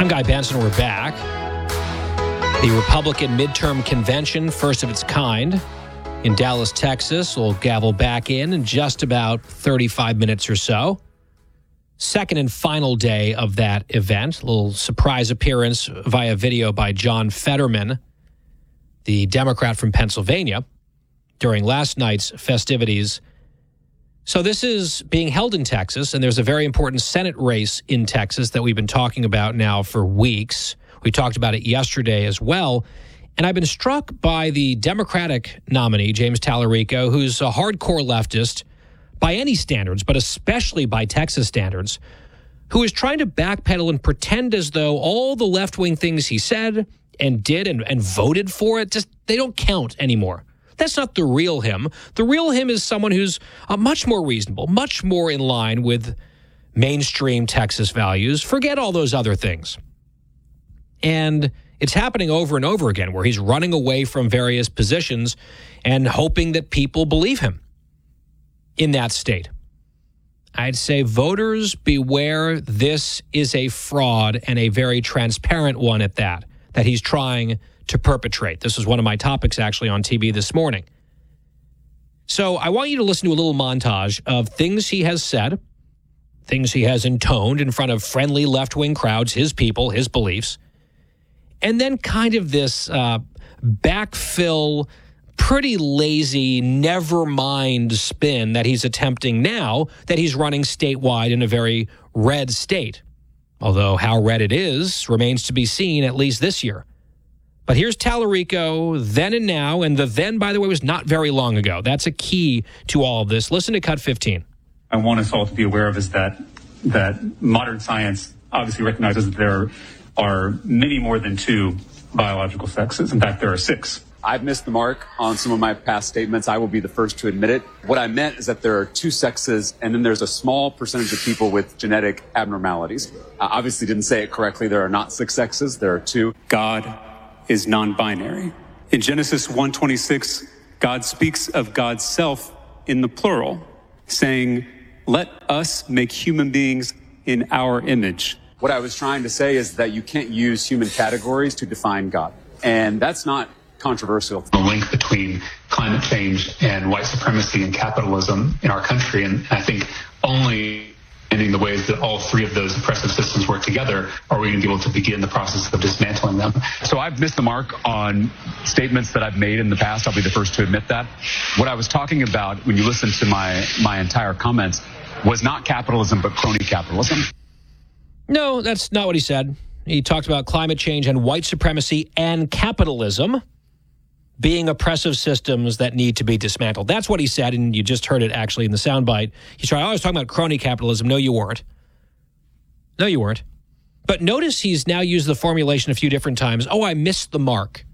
I'm Guy Benson. We're back. The Republican midterm convention, first of its kind, in Dallas, Texas, will gavel back in just about 35 minutes or so. Second and final day of that event. A little surprise appearance via video by John Fetterman, the Democrat from Pennsylvania, during last night's festivities. So this is being held in Texas, and there's a very important Senate race in Texas that we've been talking about now for weeks. We talked about it yesterday as well. And I've been struck by the Democratic nominee, James Tallarico, who's a hardcore leftist by any standards, but especially by Texas standards, who is trying to backpedal and pretend as though all the left-wing things he said and did and voted for it, just they don't count anymore. That's not the real him. The real him is someone who's much more reasonable, much more in line with mainstream Texas values. Forget all those other things. And it's happening over and over again where he's running away from various positions and hoping that people believe him in that state. I'd say voters beware. This is a fraud, and a very transparent one at that he's trying to perpetrate. This is one of my topics actually on TV this morning. So I want you to listen to a little montage of things he has said, things he has intoned in front of friendly left-wing crowds, his people, his beliefs, and then kind of this backfill, pretty lazy, never mind spin that he's attempting now that he's running statewide in a very red state. Although how red it is remains to be seen, at least this year. But here's Tallarico then and now, and the then, by the way, was not very long ago. That's a key to all of this. Listen to cut 15. I want us all to be aware of is that modern science obviously recognizes that there are many more than two biological sexes. In fact, there are 6. I've missed the mark on some of my past statements. I will be the first to admit it. What I meant is that there are 2 sexes, and then there's a small percentage of people with genetic abnormalities. I obviously didn't say it correctly. There are not 6 sexes. There are 2. God is non-binary. In Genesis 1:26, God speaks of God's self in the plural, saying, "Let us make human beings in our image." What I was trying to say is that you can't use human categories to define God. And that's not controversial. The link between climate change and white supremacy and capitalism in our country. And I think only in the ways that all 3 of those oppressive systems work together are we going to be able to begin the process of dismantling them. So I've missed the mark on statements that I've made in the past. I'll be the first to admit that. What I was talking about when you listen to my entire comments was not capitalism, but crony capitalism. No, that's not what he said. He talked about climate change and white supremacy and capitalism being oppressive systems that need to be dismantled. That's what he said, and you just heard it actually in the soundbite. He tried, I was talking about crony capitalism. No, you weren't. No, you weren't. But notice he's now used the formulation a few different times. Oh, I missed the mark.